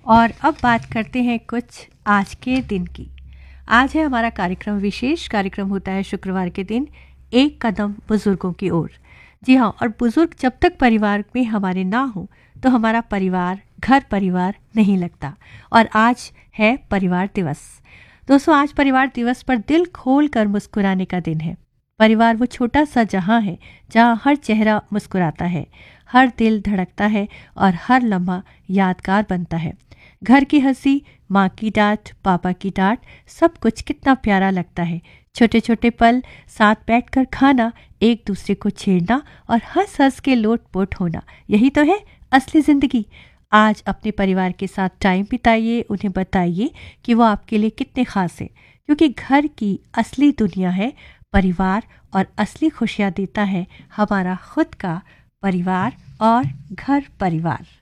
और अब बात करते हैं कुछ आज के दिन की। आज है हमारा कार्यक्रम, विशेष कार्यक्रम होता है शुक्रवार के दिन, एक कदम बुजुर्गों की ओर। जी हाँ, और बुजुर्ग जब तक परिवार में हमारे ना हो तो हमारा परिवार, घर परिवार नहीं लगता। और आज है परिवार दिवस। दोस्तों, आज परिवार दिवस पर दिल खोल कर मुस्कुराने का दिन है। परिवार वो छोटा सा जहां है जहां हर चेहरा मुस्कुराता है, हर दिल धड़कता है और हर लम्हा यादगार बनता है। घर की हंसी, माँ की डांट, पापा की डांट, सब कुछ कितना प्यारा लगता है। छोटे छोटे पल, साथ बैठकर खाना, एक दूसरे को छेड़ना और हंस हंस के लोट पोट होना, यही तो है असली जिंदगी। आज अपने परिवार के साथ टाइम बिताइए, उन्हें बताइए कि वो आपके लिए कितने खास हैं, क्योंकि घर की असली दुनिया है परिवार और असली खुशियाँ देता है हमारा खुद का परिवार और घर परिवार।